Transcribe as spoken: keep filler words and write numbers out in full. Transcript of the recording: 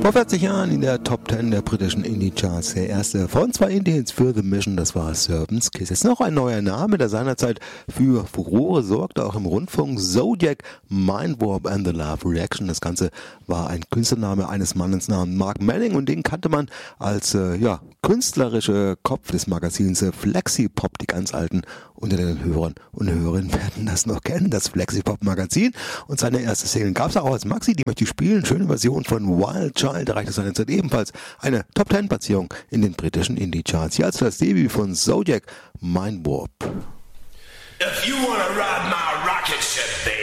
Vor vierzig Jahren in der Top zehn der britischen Indie-Charts. Der erste von zwei Indies für The Mission, das war Serpent's Kiss. Jetzt noch ein neuer Name, der seinerzeit für Furore sorgte, auch im Rundfunk. Zodiac, Mind Warp and the Love Reaction. Das Ganze war ein Künstlername eines Mannes namens Mark Manning und den kannte man als äh, ja, künstlerische Kopf des Magazins äh, Flexipop. Die ganz Alten unter den Hörern und Hörerinnen werden das noch kennen, das Flexipop-Magazin. Und seine erste Single gab es auch als Maxi, die möchte ich spielen. Schöne Version von Wild Child erreichte seinerzeit ebenfalls eine Top zehn Platzierung in den britischen Indie-Charts. Hier als das Debüt von Zodiac, Mind Warp. If you wanna ride my rocket ship, baby.